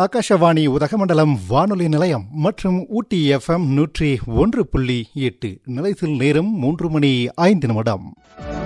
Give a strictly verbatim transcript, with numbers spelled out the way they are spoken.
ஆகாஷவாணி உதகமண்டலம் வானொலி நிலையம் மற்றும் ஊட்டி எஃப்எம் நூற்றி ஒன்று புள்ளி எட்டு நிலையத்தில் நேரம் மூன்று மணி ஐந்து நிமிடம்.